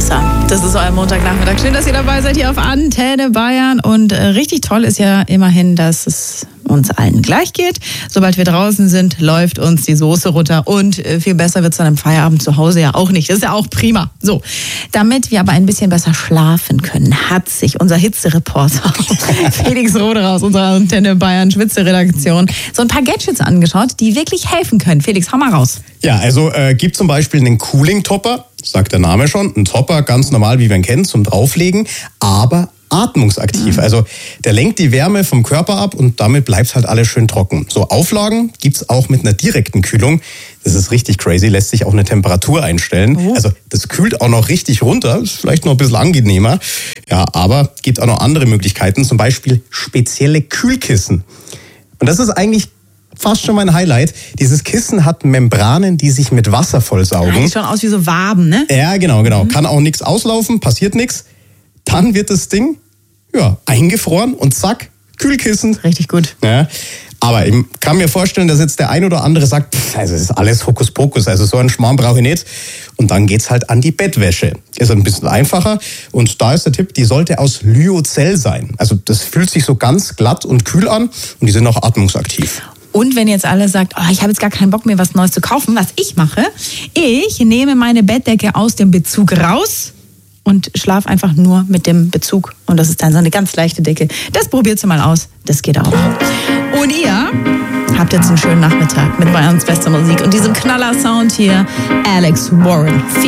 besser. Das ist euer Montagnachmittag. Schön, dass ihr dabei seid hier auf Antenne Bayern. Und richtig toll ist ja immerhin, dass es uns allen gleich geht. Sobald wir draußen sind, läuft uns die Soße runter. Und viel besser wird es dann am Feierabend zu Hause ja auch nicht. Das ist ja auch prima. So, damit wir aber ein bisschen besser schlafen können, hat sich unser Hitzereporter Felix Roder aus unserer Antenne Bayern Schwitze-Redaktion so ein paar Gadgets angeschaut, die wirklich helfen können. Felix, hau mal raus. Ja, also gibt zum Beispiel einen Cooling-Topper, sagt der Name schon. Ein Topper, ganz normal, wie wir ihn kennen, zum Drauflegen, aber atmungsaktiv. Also der lenkt die Wärme vom Körper ab und damit bleibt halt alles schön trocken. So Auflagen gibt's auch mit einer direkten Kühlung. Das ist richtig crazy, lässt sich auch eine Temperatur einstellen. Oh. Also das kühlt auch noch richtig runter, ist vielleicht noch ein bisschen angenehmer. Ja, aber gibt auch noch andere Möglichkeiten, zum Beispiel spezielle Kühlkissen. Und das ist eigentlich fast schon mein Highlight. Dieses Kissen hat Membranen, die sich mit Wasser vollsaugen. Sieht schon aus wie so Waben, ne? Ja, genau. Kann auch nichts auslaufen, passiert nichts. Dann wird das Ding eingefroren und zack, Kühlkissen. Richtig gut. Ja, aber ich kann mir vorstellen, dass jetzt der ein oder andere sagt, also das ist alles Hokuspokus, also so einen Schmarrn brauche ich nicht. Und dann geht's halt an die Bettwäsche. Ist ein bisschen einfacher und da ist der Tipp, die sollte aus Lyocell sein. Also das fühlt sich so ganz glatt und kühl an und die sind auch atmungsaktiv. Und wenn jetzt alle sagt, ich habe jetzt gar keinen Bock mehr, was Neues zu kaufen, was ich mache, ich nehme meine Bettdecke aus dem Bezug raus und schlaf einfach nur mit dem Bezug. Und das ist dann so eine ganz leichte Decke. Das probiert's mal aus. Das geht auch. Und ihr habt jetzt einen schönen Nachmittag mit Bayerns bester Musik und diesem Knaller-Sound hier. Alex Warren.